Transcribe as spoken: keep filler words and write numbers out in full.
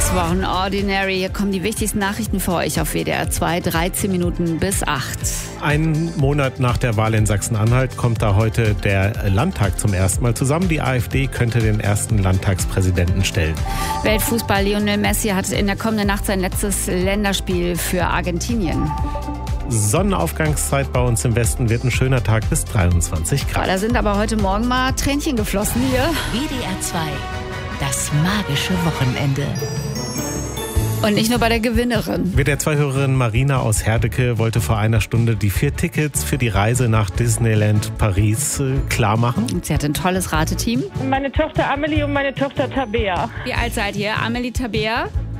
Sechs Wochen Ordinary. Hier kommen die wichtigsten Nachrichten für euch auf W D R zwei. dreizehn Minuten bis acht. Einen Monat nach der Wahl in Sachsen-Anhalt kommt da heute der Landtag zum ersten Mal zusammen. Die AfD könnte den ersten Landtagspräsidenten stellen. Weltfußball Lionel Messi hat in der kommenden Nacht sein letztes Länderspiel für Argentinien. Sonnenaufgangszeit bei uns im Westen, wird ein schöner Tag bis dreiundzwanzig Grad. Da sind aber heute Morgen mal Tränchen geflossen hier. W D R zwei, das magische Wochenende. Und nicht nur bei der Gewinnerin. W D R zwei-Hörerin Marina aus Herdecke wollte vor einer Stunde die vier Tickets für die Reise nach Disneyland Paris äh, klar machen. Und sie hat ein tolles Rateteam. Meine Tochter Amelie und meine Tochter Tabea. Wie alt seid ihr? Amelie, Tabea?